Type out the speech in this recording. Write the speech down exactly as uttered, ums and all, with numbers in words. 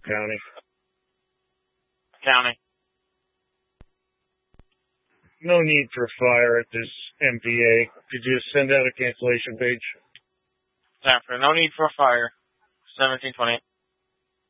county? County. No need for fire at this M P A. Could you send out a cancellation page? After no need for fire. seventeen twenty.